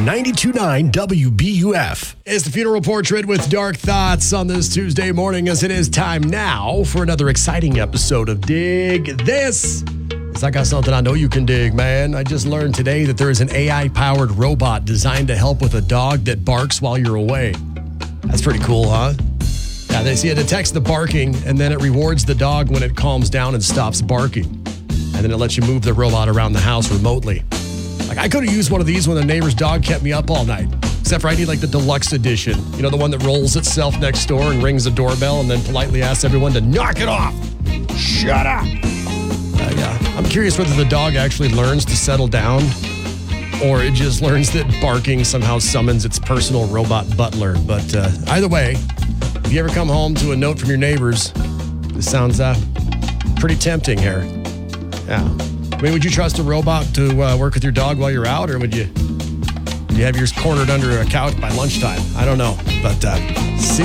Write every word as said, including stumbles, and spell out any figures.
ninety-two point nine W B U F. It's the Funeral Portrait with Dark Thoughts on this Tuesday morning, as it is time now for another exciting episode of Dig This. As I got something I know you can dig, man. I just learned today that there is an A I-powered robot designed to help with a dog that barks while you're away. That's pretty cool, huh? Yeah, they see it detects the barking, and then it rewards the dog when it calms down and stops barking. And then it lets you move the robot around the house remotely. Like, I could have used one of these when the neighbor's dog kept me up all night. Except for I need like the deluxe edition. You know, the one that rolls itself next door and rings the doorbell and then politely asks everyone to knock it off. Shut up. Uh, yeah. I'm curious whether the dog actually learns to settle down, or it just learns that barking somehow summons its personal robot butler. But uh, either way, if you ever come home to a note from your neighbors, this sounds uh, pretty tempting here. Yeah. I mean, would you trust a robot to uh, work with your dog while you're out, or would you, would you have yours cornered under a couch by lunchtime? I don't know. But uh, see